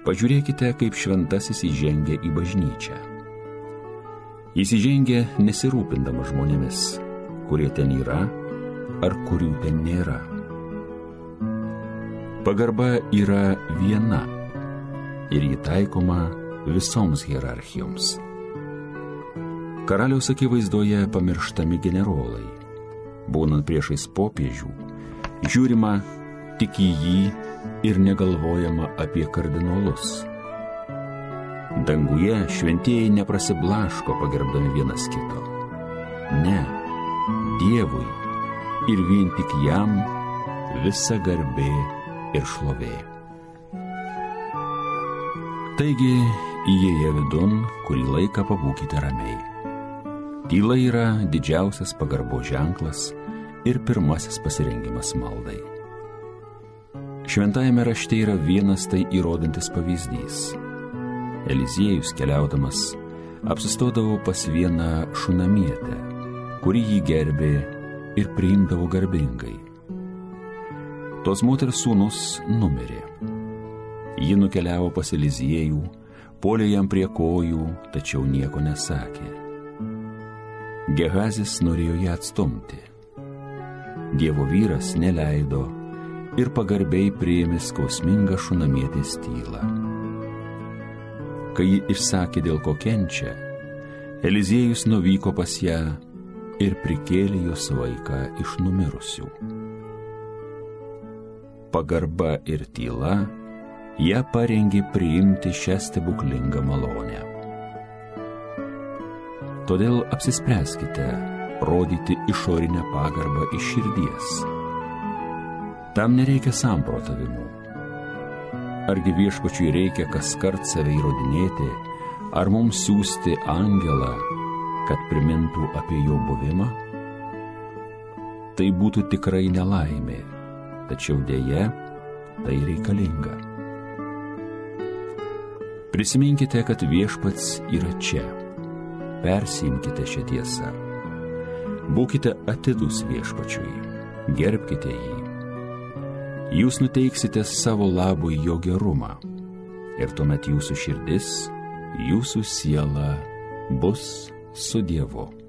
Pažiūrėkite, kaip šventasis įžengia į bažnyčią. Jis įžengia nesirūpindamas žmonėmis, kurie ten yra ar kurių ten nėra. Pagarba yra viena ir ji taikoma visoms hierarchijoms. Karaliaus akivaizdoje pamirštami generolai. Būnant priešais popiežių, žiūrima tik į jį ir negalvojama apie kardinolus. Danguje šventieji neprasiblaško pagerbdami vienas kito. Ne, Dievui ir vien tik jam visa garbė ir šlovė. Taigi, įėję vidun, kurį laiką pabūkite ramiai. Tyla yra didžiausias pagarbos ženklas ir pirmasis pasirengimas maldai. Šventajame rašte yra vienas tai įrodantis pavyzdys. Eliziejus keliaudamas apsistodavo pas vieną šunamietę, kuri jį gerbė ir priimdavo garbingai. Tos moters sūnus numirė. Ji nukeliavo pas Eliziejų, puolė jam prie kojų, tačiau nieko nesakė. Gehazis norėjo ją atstumti. Dievo vyras neleido ir pagarbiai priėmė skausmingą šunamietės tylą. Kai ji išsakė, dėl ko kenčia, Eliziejus nuvyko pas ją ir prikėlė jos vaiką iš numirusių. Pagarba ir tyla ją parengė priimti šią stebuklingą malonę. Todėl apsispręskite rodyti išorinę pagarbą iš širdies. Tam nereikia samprotavimų. Argi viešpačiui reikia kaskart save įrodinėti, ar mums siųsti angelą, kad primintų apie jo buvimą? Tai būtų tikrai nelaimė, tačiau dėja tai reikalinga. Prisiminkite, kad viešpats yra čia. Persiimkite šią tiesą. Būkite atidūs viešpačiui, gerbkite jį. Jūs nuteiksite savo labui jo gerumą ir tuomet jūsų širdis, jūsų siela bus su Dievu.